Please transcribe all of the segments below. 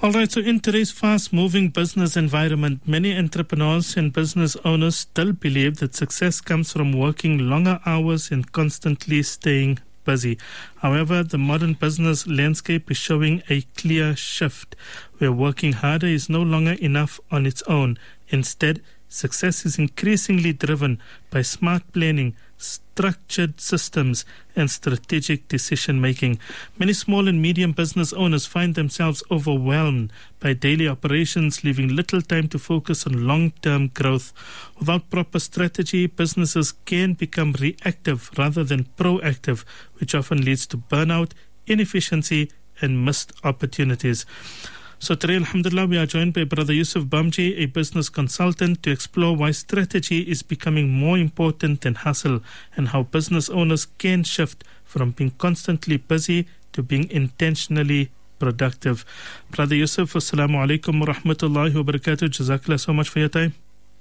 All right, so in today's fast-moving business environment, many entrepreneurs and business owners still believe that success comes from working longer hours and constantly staying busy. However, the modern business landscape is showing a clear shift where working harder is no longer enough on its own. Instead, success is increasingly driven by smart planning, structured systems, and strategic decision-making. Many small and medium business owners find themselves overwhelmed by daily operations, leaving little time to focus on long-term growth. Without proper strategy, businesses can become reactive rather than proactive, which often leads to burnout, inefficiency, and missed opportunities. So today, alhamdulillah, we are joined by Brother Yusuf Bamji, a business consultant, to explore why strategy is becoming more important than hustle and how business owners can shift from being constantly busy to being intentionally productive. Brother Yusuf, assalamu alaikum wa rahmatullahi wa barakatuh. Jazakallah so much for your time.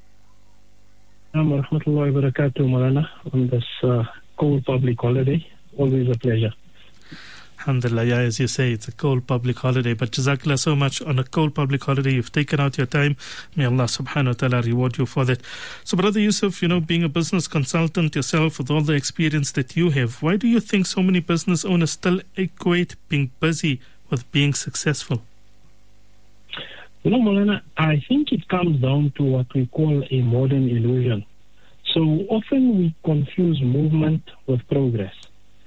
Wa rahmatullahi wa barakatuh, Maulana, on this cold public holiday. Always a pleasure. Alhamdulillah, yeah, as you say, it's a cold public holiday, but Jazakallah so much on a cold public holiday. You've taken out your time. May Allah subhanahu wa ta'ala reward you for that. So, Brother Yusuf, being a business consultant yourself with all the experience that you have, why do you think so many business owners still equate being busy with being successful? Maulana, I think it comes down to what we call a modern illusion. So often we confuse movement with progress.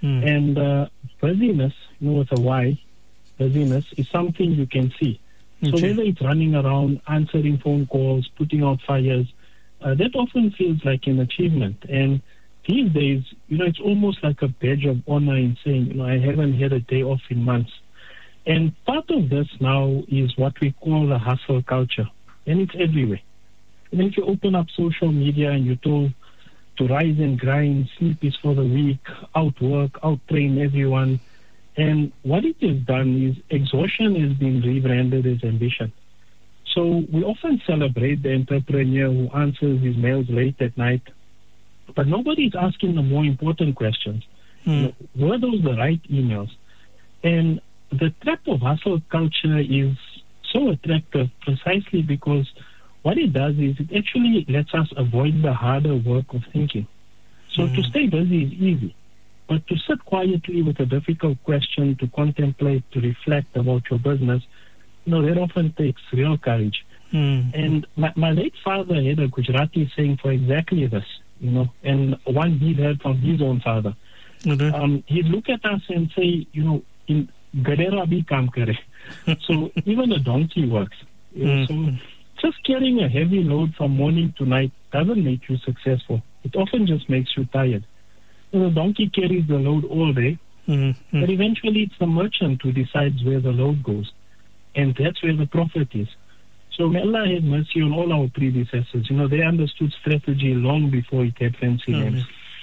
And busyness, with a Y, busyness is something you can see. So whether it's running around, answering phone calls, putting out fires, that often feels like an achievement. And these days, it's almost like a badge of honor in saying, I haven't had a day off in months. And part of this now is what we call the hustle culture. And it's everywhere. And if you open up social media and you're told to rise and grind, sleep is for the weak, outwork, out-train everyone. And what it has done is exhaustion has been rebranded as ambition. So we often celebrate the entrepreneur who answers his mails late at night, but nobody is asking the more important questions. Were those the right emails? And the trap of hustle culture is so attractive precisely because what it does is it actually lets us avoid the harder work of thinking. So to stay busy is easy, but to sit quietly with a difficult question, to contemplate, to reflect about your business, that often takes real courage. And my late father had a Gujarati saying for exactly this, and one he heard from his own father. He'd look at us and say, in Gadera bhi kaam kare. So even a donkey works. So just carrying a heavy load from morning to night doesn't make you successful. It often just makes you tired. The donkey carries the load all day, but eventually it's the merchant who decides where the load goes. And that's where the profit is. So may Allah have mercy on all our predecessors. They understood strategy long before it had fancy names.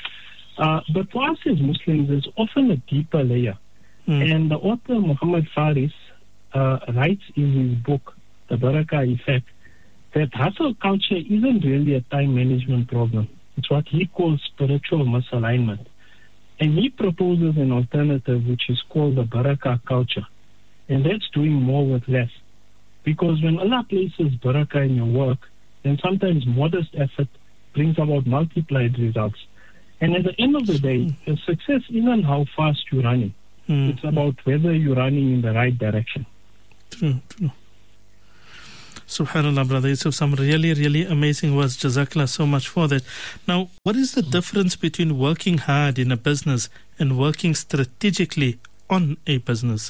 But for us as Muslims, there's often a deeper layer. And the author Muhammad Faris writes in his book, The Barakah Effect, that hustle culture isn't really a time management problem. It's what he calls spiritual misalignment. And he proposes an alternative which is called the barakah culture. And that's doing more with less. Because when Allah places barakah in your work, then sometimes modest effort brings about multiplied results. And at the end of the day, the success isn't how fast you're running. It's about whether you're running in the right direction. True. Subhanallah, Brother Yusuf, some really, really amazing words. Jazakallah so much for that. Now, what is the difference between working hard in a business and working strategically on a business?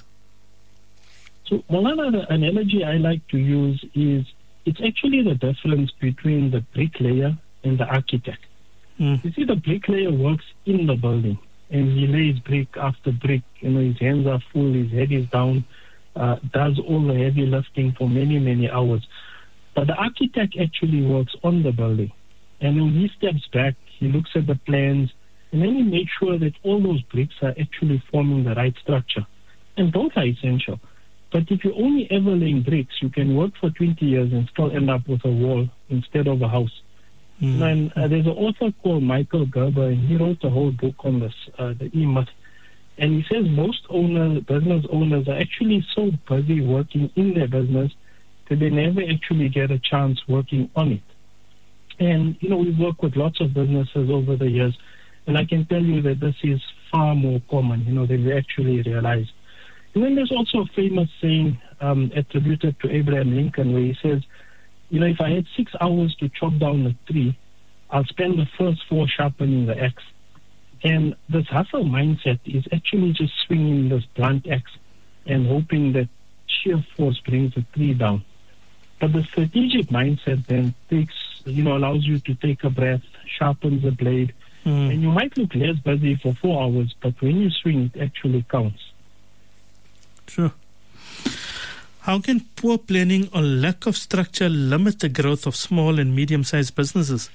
So, Maulana, the analogy I like to use is it's actually the difference between the bricklayer and the architect. You see, the bricklayer works in the building and he lays brick after brick. His hands are full, his head is down, does all the heavy lifting for many, many hours. But the architect actually works on the building. And when he steps back, he looks at the plans, and then he makes sure that all those bricks are actually forming the right structure. And both are essential. But if you're only ever laying bricks, you can work for 20 years and still end up with a wall instead of a house. And there's an author called Michael Gerber, and he wrote a whole book on this, the E-Myth. And he says most business owners are actually so busy working in their business that they never actually get a chance working on it. And, we've worked with lots of businesses over the years, and I can tell you that this is far more common, than we actually realize. And then there's also a famous saying attributed to Abraham Lincoln where he says, if I had 6 hours to chop down a tree, I'll spend the first 4 sharpening the axe. And this hustle mindset is actually just swinging this blunt axe and hoping that sheer force brings the tree down. But the strategic mindset then allows you to take a breath, sharpens the blade, and you might look less busy for 4 hours, but when you swing, it actually counts. Sure. How can poor planning or lack of structure limit the growth of small and medium-sized businesses?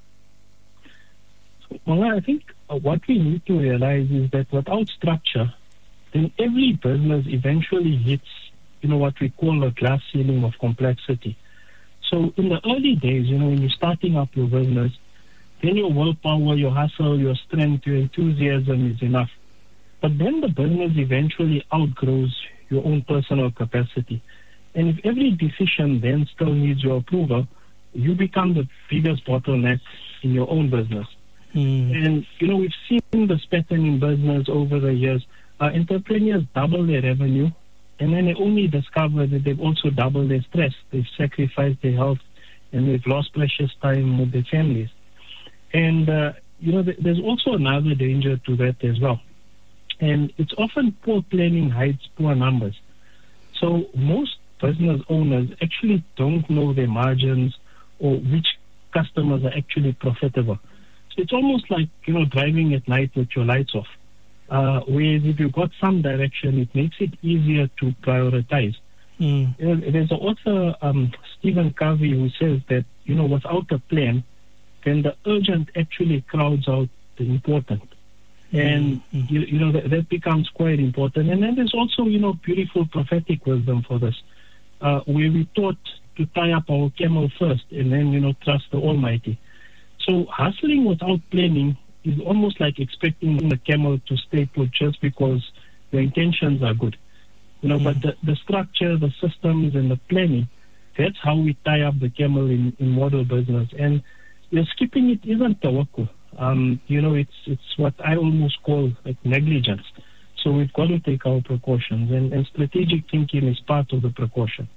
Well, I think what we need to realize is that without structure, then every business eventually hits, what we call a glass ceiling of complexity. So in the early days, when you're starting up your business, then your willpower, your hustle, your strength, your enthusiasm is enough. But then the business eventually outgrows your own personal capacity. And if every decision then still needs your approval, you become the biggest bottleneck in your own business. And, we've seen this pattern in business over the years. Entrepreneurs double their revenue, and then they only discover that they've also doubled their stress. They've sacrificed their health, and they've lost precious time with their families. And, there's also another danger to that as well. And it's often poor planning hides poor numbers. So most business owners actually don't know their margins or which customers are actually profitable. So it's almost like, driving at night with your lights off. Whereas if you've got some direction, it makes it easier to prioritize. There's an author, Stephen Covey, who says that, without a plan, then the urgent actually crowds out the important. And, that becomes quite important. And then there's also, beautiful prophetic wisdom for this, where we taught to tie up our camel first and then, trust the Almighty. So hustling without planning is almost like expecting the camel to stay put just because the intentions are good. But the structure, the systems, and the planning, that's how we tie up the camel in model business. And skipping it isn't tawakkul. It's what I almost call like negligence. So we've got to take our precautions, and strategic thinking is part of the precaution.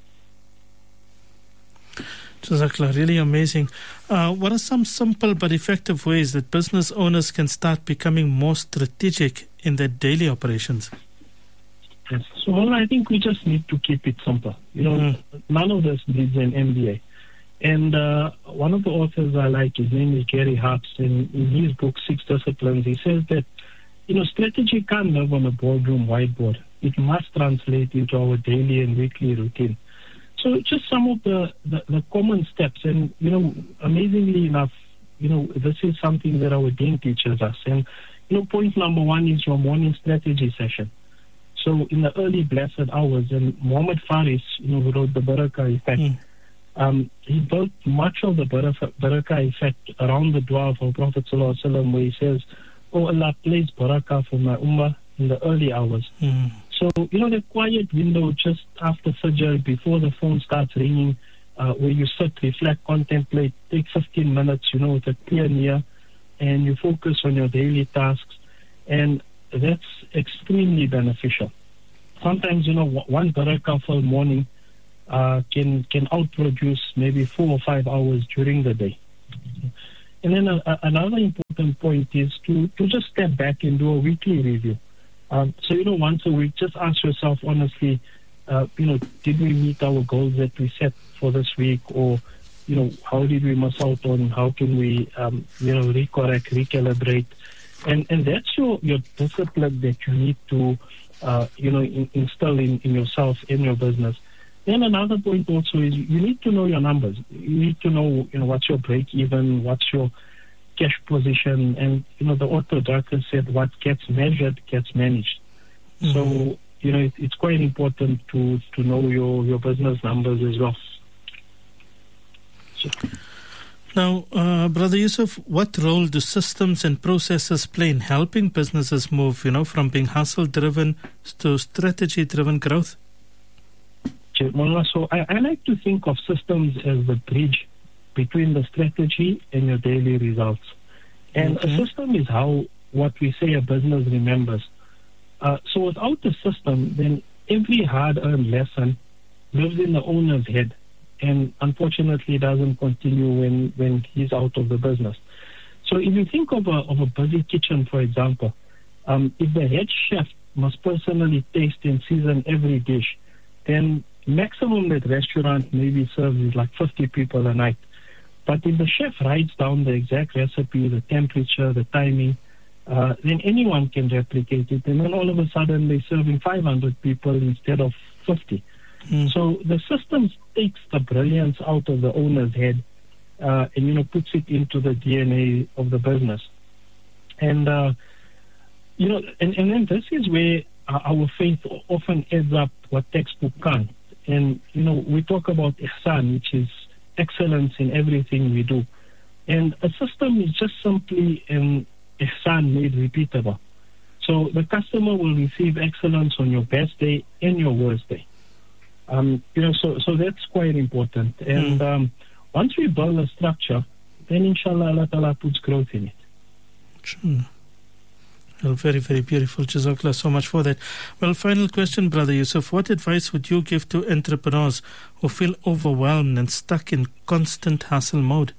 Jazakallah, really amazing. What are some simple but effective ways that business owners can start becoming more strategic in their daily operations? Yes. So I think we just need to keep it simple. None of this needs an MBA. And one of the authors I like, his name is Gary Harps, and in his book, 6 Disciplines, he says that, strategy can't live on a boardroom whiteboard. It must translate into our daily and weekly routine. So just some of the common steps. And, amazingly enough, this is something that our dean teaches us. And, point number 1 is your morning strategy session. So in the early blessed hours, and Muhammad Faris, who wrote the Barakah Effect, he built much of the Barakah Effect around the dua of our Prophet ﷺ, where he says, "Oh Allah, place Barakah for my ummah in the early hours." So, the quiet window just after Fajr, before the phone starts ringing, where you sit, reflect, contemplate, take 15 minutes, with a clear niyyah, and you focus on your daily tasks. And that's extremely beneficial. Sometimes, one barakah for morning can outproduce maybe 4 or 5 hours during the day. And then another important point is to just step back and do a weekly review. So, once a week, just ask yourself honestly, did we meet our goals that we set for this week? Or, how did we miss out on? How can we, recorrect, recalibrate? And that's your discipline that you need to, instill in yourself, in your business. Then another point also is you need to know your numbers. You need to know, what's your break even, what's your cash position, and, the author Drucker said what gets measured gets managed. So, it's quite important to know your business numbers as well. So. Now, Brother Yusuf, what role do systems and processes play in helping businesses move, from being hustle-driven to strategy-driven growth? So I like to think of systems as the bridge between the strategy and your daily results. And a system is what we say a business remembers. So without the system, then every hard-earned lesson lives in the owner's head, and unfortunately doesn't continue when he's out of the business. So if you think of a busy kitchen, for example, if the head chef must personally taste and season every dish, then maximum that restaurant maybe serves is like 50 people a night. But if the chef writes down the exact recipe, the temperature, the timing, then anyone can replicate it. And then all of a sudden they're serving 500 people instead of 50. So the system takes the brilliance out of the owner's head and, puts it into the DNA of the business. And, and then this is where our faith often adds up what textbook can't. And, we talk about ihsan, which is excellence in everything we do. And a system is just simply an ihsan made repeatable. So the customer will receive excellence on your best day and your worst day. So that's quite important. And once we build a structure, then inshallah Allah Ta'ala puts growth in it. Sure. Well, very, very beautiful. Jazakallah so much for that. Well, final question, Brother Yusuf. What advice would you give to entrepreneurs who feel overwhelmed and stuck in constant hustle mode?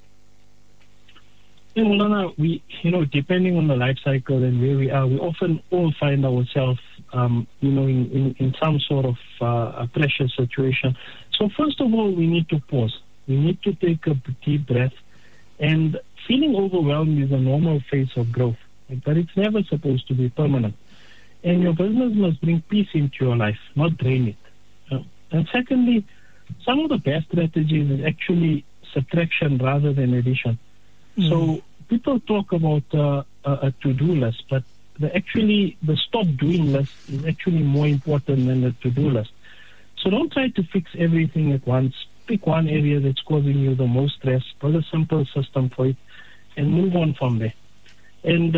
We, depending on the life cycle and where we are, we often all find ourselves, in some sort of a pressure situation. So first of all, we need to pause. We need to take a deep breath. And feeling overwhelmed is a normal phase of growth, but it's never supposed to be permanent. And your business must bring peace into your life, not drain it. And secondly, some of the best strategies is actually subtraction rather than addition. So people talk about a to-do list, but the stop doing list is actually more important than the to-do list. So don't try to fix everything at once. Pick one area that's causing you the most stress, build a simple system for it, and move on from there. And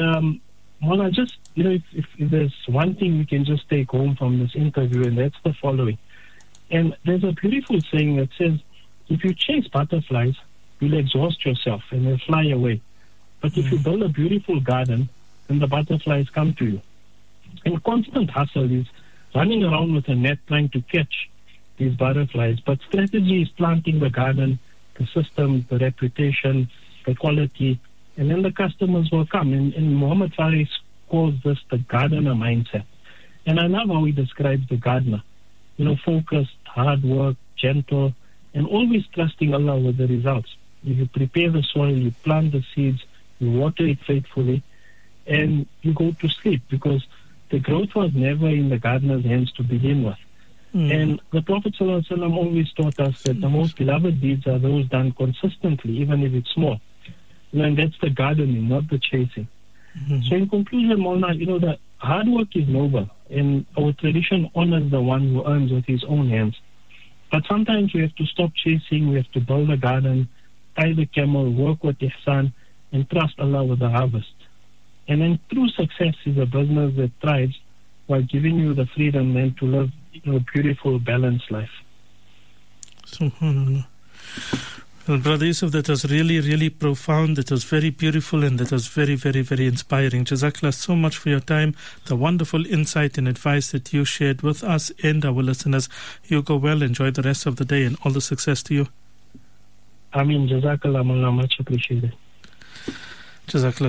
if there's one thing we can just take home from this interview, and that's the following. And there's a beautiful saying that says, if you chase butterflies, you'll exhaust yourself and they'll fly away. But if you build a beautiful garden, then the butterflies come to you. And constant hustle is running around with a net trying to catch these butterflies. But strategy is planting the garden, the system, the reputation, the quality, and then the customers will come. And Muhammad Faris calls this the gardener mindset. And I love how he describes the gardener. Focused, hard work, gentle, and always trusting Allah with the results. You prepare the soil, you plant the seeds, you water it faithfully, and you go to sleep, because the growth was never in the gardener's hands to begin with. And the Prophet ﷺ always taught us that the most beloved deeds are those done consistently, even if it's small. And that's the gardening, not the chasing. So in conclusion, Maulana, the hard work is noble, and our tradition honors the one who earns with his own hands. But sometimes we have to stop chasing, we have to build a garden, tie the camel, work with ihsan, and trust Allah with the harvest. And then true success is a business that thrives while giving you the freedom then to live a beautiful, balanced life. SubhanAllah. Well, Brother Yusuf, that was really, really profound. That was very beautiful, and that was very, very, very inspiring. Jazakallah so much for your time, the wonderful insight and advice that you shared with us and our listeners. You go well, enjoy the rest of the day, and all the success to you. Ameen. Jazakallah, much appreciated. Jazakallah.